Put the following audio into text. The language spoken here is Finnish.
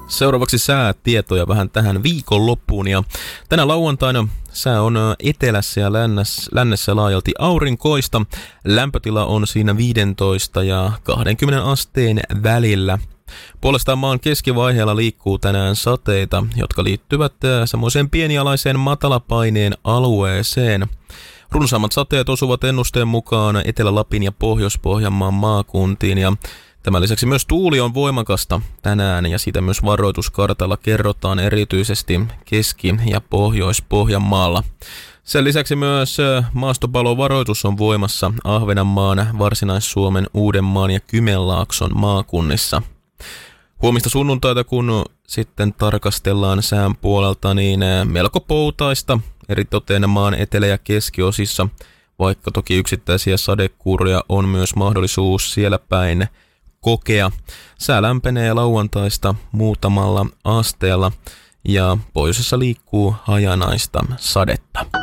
Seuraavaksi säätietoja vähän tähän viikonloppuun. Ja tänä lauantaina sää on etelässä ja lännessä laajalti aurinkoista. Lämpötila on siinä 15 ja 20 asteen välillä. Puolestaan maan keskivaiheella liikkuu tänään sateita, jotka liittyvät semmoiseen pienialaiseen matalapaineen alueeseen. Runsaammat sateet osuvat ennusteen mukaan Etelä-Lapin ja Pohjois-Pohjanmaan maakuntiin ja tämän lisäksi myös tuuli on voimakasta tänään ja siitä myös varoituskartalla kerrotaan erityisesti Keski- ja Pohjois-Pohjanmaalla. Sen lisäksi myös maastopalovaroitus on voimassa Ahvenanmaan, Varsinais-Suomen, Uudenmaan ja Kymenlaakson maakunnissa. Huomista sunnuntaita, kun sitten tarkastellaan sään puolelta, niin melko poutaista eritoten maan etelä- ja keskiosissa, vaikka toki yksittäisiä sadekuuroja on myös mahdollisuus siellä päin kokea. Sää lämpenee lauantaista muutamalla asteella ja pohjoisessa liikkuu hajanaista sadetta.